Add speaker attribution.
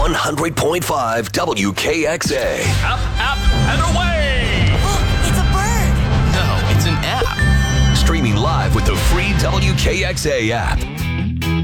Speaker 1: 100.5 WKXA.
Speaker 2: Up, and away!
Speaker 3: Look, it's a bird.
Speaker 2: No, it's an app.
Speaker 1: Streaming live with the free WKXA app.